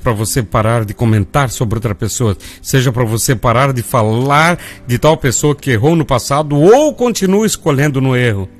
para você parar de comentar sobre outra pessoa, seja para você parar de falar de tal pessoa que errou no passado ou continua escolhendo no erro.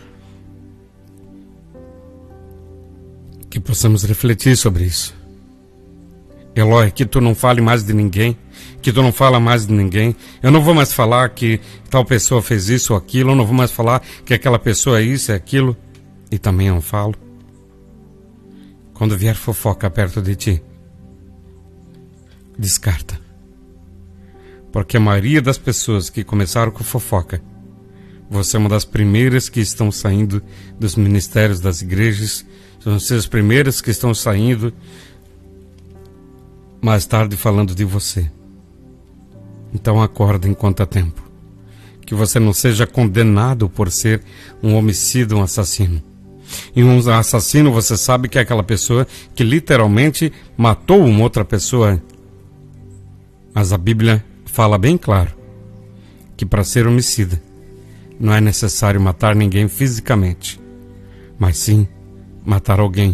Que possamos refletir sobre isso. Eloy, que tu não fale mais de ninguém, que tu não fala mais de ninguém. Eu não vou mais falar que tal pessoa fez isso ou aquilo, eu não vou mais falar que aquela pessoa é isso e aquilo. E também eu não falo. Quando vier fofoca perto de ti, descarta. Porque a maioria das pessoas que começaram com fofoca, você é uma das primeiras que estão saindo dos ministérios das igrejas, são as primeiras que estão saindo mais tarde falando de você. Então acorda enquanto há tempo. Que você não seja condenado por ser um homicida, um assassino. E um assassino, você sabe que é aquela pessoa que literalmente matou uma outra pessoa. Mas a Bíblia fala bem claro que para ser homicida não é necessário matar ninguém fisicamente, mas sim matar alguém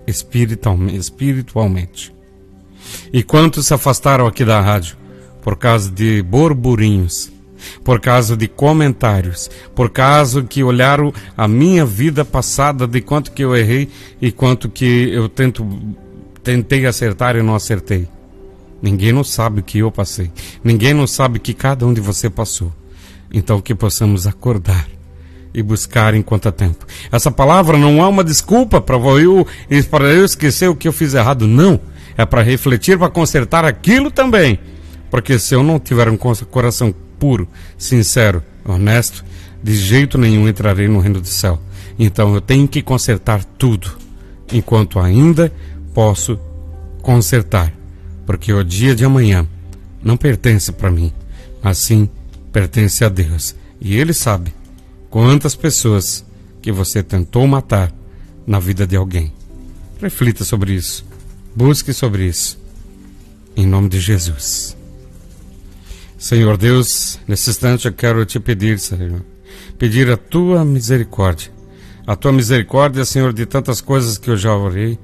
espiritualmente. E quantos se afastaram aqui da rádio por causa de burburinhos, por causa de comentários, por causa que olharam a minha vida passada, de quanto que eu errei e quanto que eu tentei acertar e não acertei. Ninguém não sabe o que eu passei. Ninguém não sabe o que cada um de você passou. Então que possamos acordar e buscar enquanto há tempo. Essa palavra não é uma desculpa para eu esquecer o que eu fiz errado, não. É para refletir, para consertar aquilo também. Porque se eu não tiver um coração puro, sincero, honesto, de jeito nenhum entrarei no reino do céu. Então eu tenho que consertar tudo, enquanto ainda posso consertar. Porque o dia de amanhã não pertence para mim, mas sim pertence a Deus. E Ele sabe quantas pessoas que você tentou matar na vida de alguém. Reflita sobre isso. Busque sobre isso. Em nome de Jesus. Senhor Deus, nesse instante eu quero te pedir, Senhor, pedir a tua misericórdia. A tua misericórdia, Senhor, de tantas coisas que eu já orei,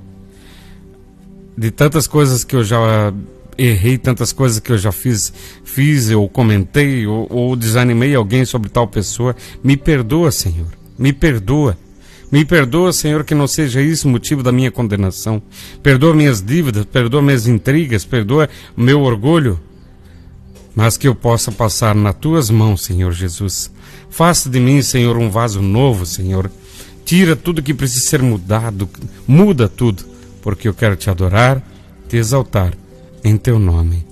de tantas coisas que eu já errei, tantas coisas que eu já fiz ou comentei ou desanimei alguém sobre tal pessoa. Me perdoa, Senhor. Me perdoa. Me perdoa, Senhor, que não seja isso o motivo da minha condenação. Perdoa minhas dívidas, perdoa minhas intrigas, perdoa o meu orgulho. Mas que eu possa passar nas tuas mãos, Senhor Jesus. Faça de mim, Senhor, um vaso novo, Senhor. Tira tudo que precisa ser mudado. Muda tudo, porque eu quero te adorar, te exaltar em teu nome.